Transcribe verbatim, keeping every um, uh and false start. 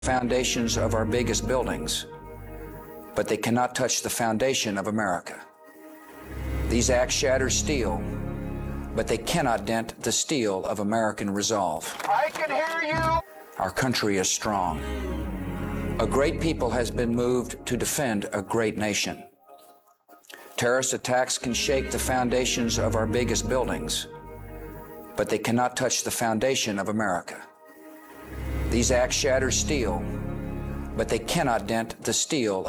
foundations of our biggest buildings, but they cannot touch the foundation of America. These acts shatter steel, but they cannot dent the steel of American resolve. I can hear you! Our country is strong. A great people has been moved to defend a great nation. Terrorist attacks can shake the foundations of our biggest buildings, but they cannot touch the foundation of America. These acts shatter steel, but they cannot dent the steel